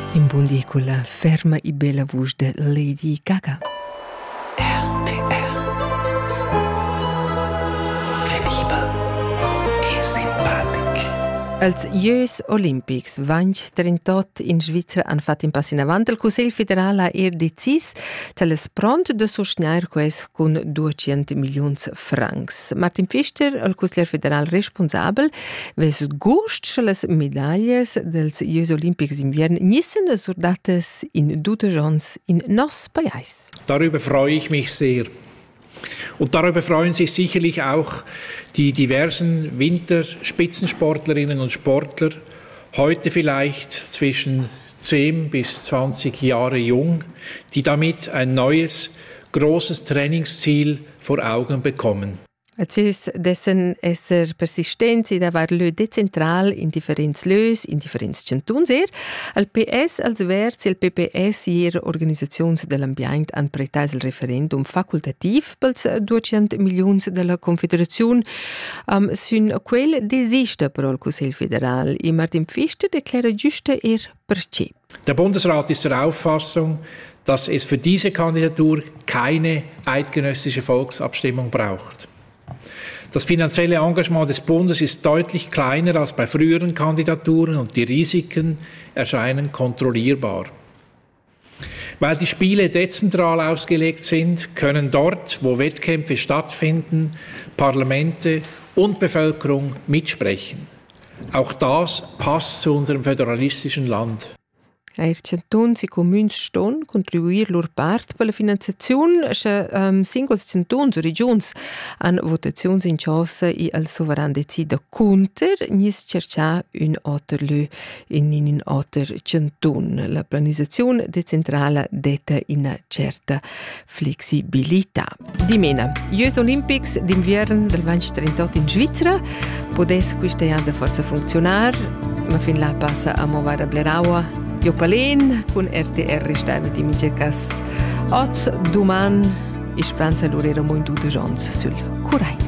In buondì con la ferma e bella voce di Lady Gaga. RTR. Credibile e simpatic. Als Jeux Olympics 2038 in Svizzera han fatto un passo in avanti. Il Consiglio federale ha deciso che le pronto di sostenere questo con 200 milioni francs. Martin Pfister, il consigliere federale responsabile, verso gusto le medaglie dels Jeux Olympics inverno nissen sordate in 2 regions in nos país. Darüber freue ich mich sehr. Und darüber freuen sich sicherlich auch die diversen Winterspitzensportlerinnen und Sportler, heute vielleicht zwischen 10 bis 20 Jahre jung, die damit ein neues, großes Trainingsziel vor Augen bekommen. Als dessen esser persistenti da var lö decentral in differents lös, in differents cantons al PS als verts il PPS ihre Organisations dell'Ambiente han pretais il referendum facultativ pels 200 milions della Confederazione sun quel desiste però il Consiglio federal e Martin Pfister declara giusto perché. Der Bundesrat ist der Auffassung, dass es für diese Kandidatur keine eidgenössische Volksabstimmung braucht. Das finanzielle Engagement des Bundes ist deutlich kleiner als bei früheren Kandidaturen und die Risiken erscheinen kontrollierbar. Weil die Spiele dezentral ausgelegt sind, können dort, wo Wettkämpfe stattfinden, Parlamente und Bevölkerung mitsprechen. Auch das passt zu unserem föderalistischen Land. I cantons e communs ston contribuir lor part per la finanziazione, singols cantons o regions han votazions in chassa e al soveran decida conter nis cercar un alter lö in un alter canton. La planizzazione decentrale detta in certa flexibilità. Dimena, Jeux Olympics d'inverno del 2038 in Svizzera, podes questa da forza funzionar, ma fin là passa a muovere a Bleraua. Io Palen con RTR stava di Michecas. Oggi, domani, e speranza loro era molto giorni sul Curai.